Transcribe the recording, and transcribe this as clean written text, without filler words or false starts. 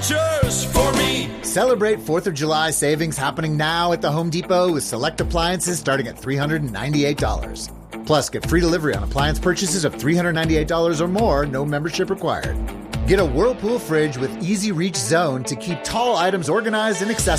furniture's for me. Celebrate 4th of July savings happening now at the Home Depot with select appliances starting at $398. Plus, get free delivery on appliance purchases of $398 or more, no membership required. Get a Whirlpool fridge with easy reach zone to keep tall items organized and accessible.